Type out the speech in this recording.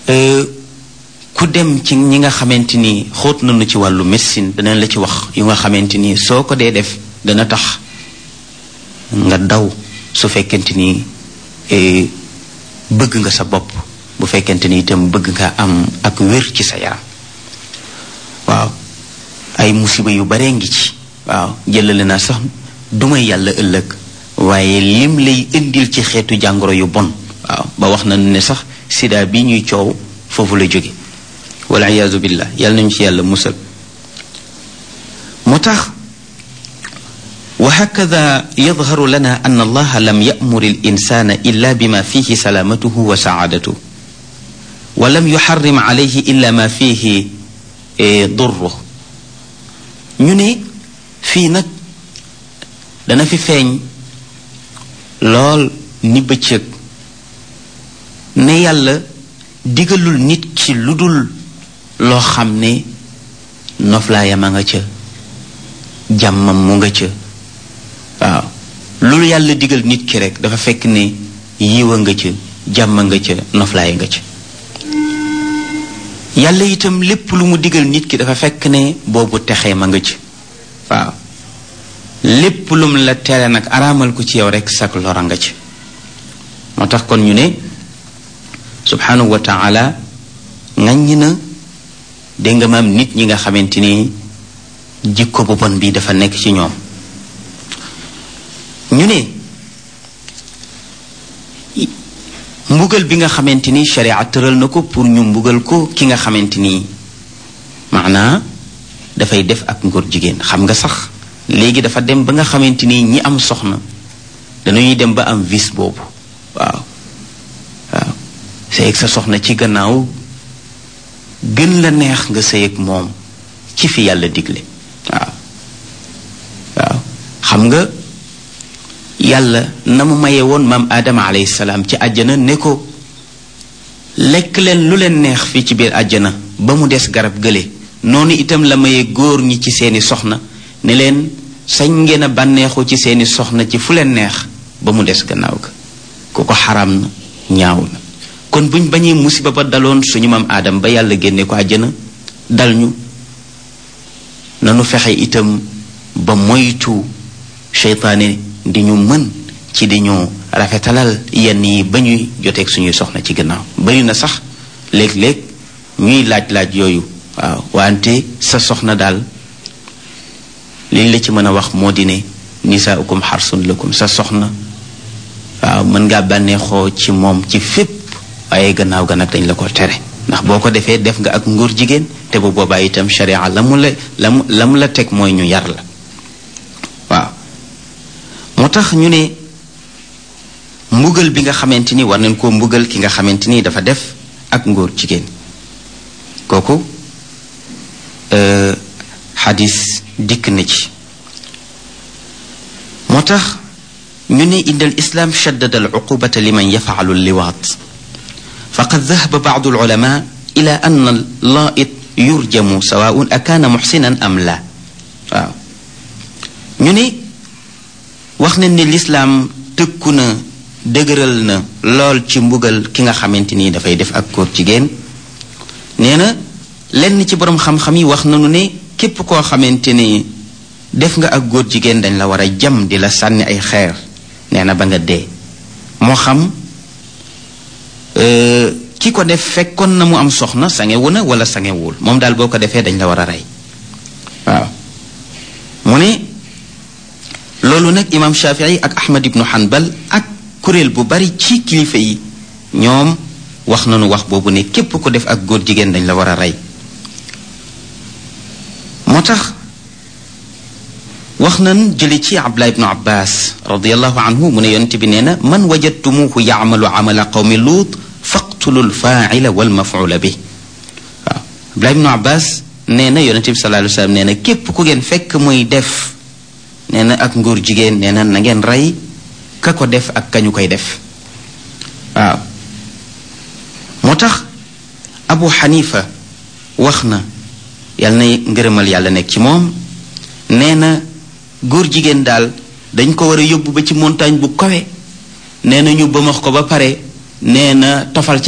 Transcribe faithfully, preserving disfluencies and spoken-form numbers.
ku dem ci ñi nga xamante ni xóot nañu ci wàllu médecine danañ la ci wax yu nga xamante ni soo ko dee def dana tax nga daw su fekkente ni bëgg nga sa bopp bu fekkente ni itam bëgg nga am ak wér ci sa yaram waaw ay musiba yu bare ngi ci waaw jëlale naa sax dumay yàlla ëllëg waaye lim lay indil ci xeetu jàngoro yu bon waaw ba wax na ne sax sida bi ñuy coow foofu la jóge wala iyaazu billah yàlla nañu ci yàlla musal moo tax وهكذا يظهر لنا أن الله لم يأمر الإنسان إلا بما فيه سلامته وسعادته ولم يحرم عليه إلا ما فيه ضره ñu ne fii nag dana fi feeñ lool ni bëccëg ne yàlla digalul nit ki lu dul loo xam ne noflaayam a nga ca jàmmam mu nga ca waaw loolu yàlla digal nit ki rek dafa fekk ne yiwa nga ca jàmm nga ca noflaay nga ca yàlla itam lépp lu mu digal nit ki dafa fekk ne boobu texee ma nga ci waaw lépp lum la tere nag araamal ko ci yow rek sak lora nga ci moo tax kon ñu ne subhanahu wa taala ngañ na dégg nga maam nit ñi nga xamante ni jikko bu bon bi dafa nekk ci ñoom ñu ne mbugal bi nga xamante ni sharia tëral na ko pour ñu mbugal ko ki nga xamante ni maanaa dafay def ak ngóor jigéen xam nga sax léegi dafa dem ba nga xamante ni ñi am soxna dañuy dem ba am vice boobu waaw waaw sëy ak sa soxna ci gannaaw gën la neex nga sëy ak moom ci fi yàlla digle waaw waaw xam nga yàlla na mu maye woon maam aadama alayhi salaam ci àjjana ne ko lekk leen lu leen neex fii ci biir àjjana ba mu des garab gële noonu itam la maye góor ñi ci seeni soxna ne leen sañ ngeen a bànneexu ci seeni soxna ci fu leen neex ba mu des gannaaw ga ku ko xaram na ñaaw na kon buñ bañee musiba ba daloon suñu maam aadam ba yàlla génne ko àjjana dal ñu nanu fexe itam ba moytu seytaane di ñu mën ci di ñu rafetalal yenn yi ba ñuy joteeg suñuy soxna ci gannaaw bari na sax léeg-léeg ñuy laaj-laaj yooyu waaw wante sa soxna daal liñ la ci mën a wax moo di ne nisaaukum xarsun lakum sa soxna waaw mën ngaa bànneexoo ci moom ci fépp waaye gannaaw ga nag dañ la ko tere ndax boo ko defee def nga ak ngóor jigéen te bu boobaa itam sharia la mu la la mu la mu la teg mooy ñu yar la waaw moo tax ñu ne mbugal bi nga xamante ni war nañ koo mbugal ki nga xamante ni dafa def ak ngóor jigéen kooku xadis dikk na ci moo tax ñu ne inna al islam shaddada al uqubata liman yafaalu liwaat faqad dahaba baadu al ulama ila anna al laait yurjamu sawaun akaana muxsinan am la waaw ñu ne wax nañ ne lislaam tëkku na dëgëral na lool ci mbugal ki nga xamante ni dafay def ak góor jigéen nee na lenn ci boroom xam-xam yi wax nañu ne képp koo xamante ni def nga ak góor jigéen dañ la war a jam di la sànni ay xeer nee na ba nga dee moo xam ki ko def fekkoon na mu am soxna sangewu na wala sangewul moom daal boo ko defee dañ la war a rey waaw mu ne loolu nag imam Shafii ak Ahmad ibnu Hanbal ak kuréel bu bari ci kilifa yi ñoom wax nañu wax boobu ne képp ko def ak góor jigéen dañ la war a rey moo tax wax nañ jële ci Abdullah ibnu Abbas radiyallahu anhu mu ne yonent bi nee na man wajadtumuhu yaamalu amala qawmi luut faqtulu lfaaila walmafuula bi waaw Abdullah ibnu Abbas nee na yonent bi sallallahu alayhi wa sallam nee na képp ku ngeen fekk muy def nee na ak ngóor jigéen nee na na ngeen rey ka ko def ak kañu koy def waaw moo tax Abu Xanifa wax na yàlla na ngërëmal yàlla nekk ci moom nee na góor jigéen daal dañ ko war a yóbbu ba ci montagne bu kawe nee na ñu bëmax ko ba pare nee na tofal